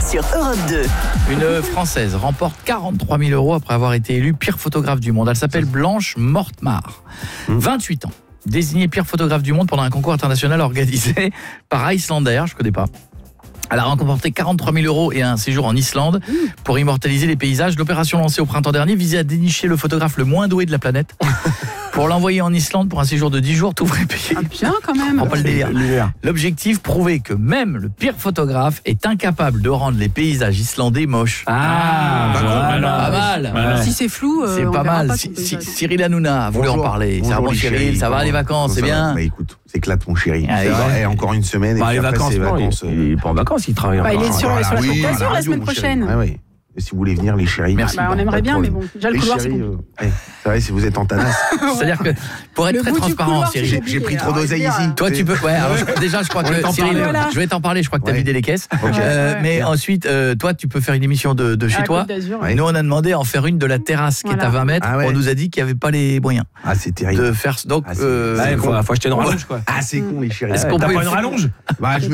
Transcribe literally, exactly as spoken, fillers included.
sur Europe deux. Une Française remporte quarante-trois mille euros après avoir été élue pire photographe du monde. Elle s'appelle Blanche Mortemar, vingt-huit ans. Désignée pire photographe du monde pendant un concours international organisé par Icelander, je connais pas. Elle a remporté quarante-trois mille euros et un séjour en Islande pour immortaliser les paysages. L'opération lancée au printemps dernier visait à dénicher le photographe le moins doué de la planète pour l'envoyer en Islande pour un séjour de dix jours, tout frais payé. Ah bien quand même. Prends pas le délire. L'objectif, prouver que même le pire photographe est incapable de rendre les paysages islandais moches. Ah, voilà. Pas mal. Voilà. Si c'est flou, euh, C'est on pas verra mal. pas Si- ton si- paysage. Cyril Hanouna voulait en Bonjour. parler. Ça va, Bonjour, mon les Cyril, chéris. ça va les Comment- vacances, comment c'est ça va bien. Bah écoute, c'est éclate mon chéri. Ah, C'est oui. vrai, et encore une semaine et Bah, puis les après vacances, c'est non, vacances. il, il est pas en vacances, il travaille Bah, il encore. est sur, Voilà, sur la oui, Côte d'Azur radio, la mon semaine chéri. prochaine. Ouais, ouais. Et si vous voulez venir les chéris. Merci. Bah, on Pas aimerait de bien, mais problème. bon, déjà le Les couloir c'est chéris, compliqué. euh, ouais, c'est vrai, si vous êtes en tanasse. C'est-à-dire que pour être Le très bout du transparent, couloir, Cyril, c'est J'ai pris trop Alors, d'oseille je veux ici. dire, toi tu peux ouais, alors, je- déjà je crois On va que t'en Cyril, parler. Voilà. je vais t'en parler, je crois que tu as Ouais. vidé les caisses. Ok. Euh, Ouais. mais Bien. ensuite euh, toi tu peux faire une émission de, de à chez la toi. Côte d'Azur. Ouais. Nous on a demandé à en faire une de la terrasse qui est Voilà. à vingt mètres. Ah ouais. On nous a dit qu'il n'y avait pas les moyens Ah, c'est terrible. de faire donc Ah, c'est- euh, Ouais, il faut, faut acheter une rallonge, quoi. Ah, c'est con les chéris. Est-ce T'as qu'on pas peut une faire- rallonge Bah, je